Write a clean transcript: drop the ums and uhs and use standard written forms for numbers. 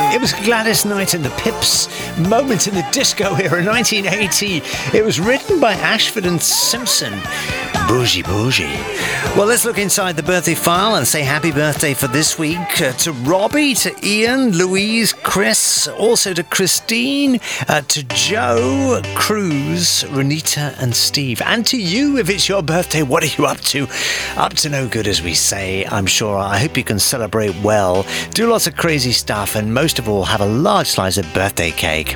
It was Gladys Knight and the Pips, Moment in the Disco Era, 1980. It was written by Ashford and Simpson. Bougie, bougie. Well, let's look inside the birthday file and say happy birthday for this week to Robbie, to Ian, Louise, Chris, also to Christine, to Joe, Cruz, Renita and Steve. And to you, if it's your birthday, what are you up to? Up to no good, as we say, I'm sure. I hope you can celebrate well, do lots of crazy stuff, and most of all, have a large slice of birthday cake.